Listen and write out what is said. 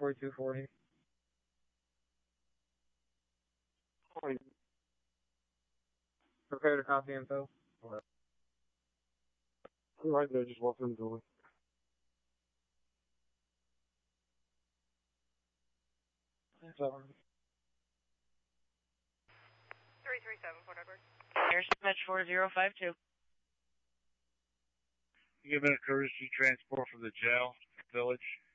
4240. Prepare to copy info. Alright. I'm right there, just walking in the building. Thanks, over. 337, Fort Edward. Air Dispatch 4052. Given a courtesy transport from the jail village.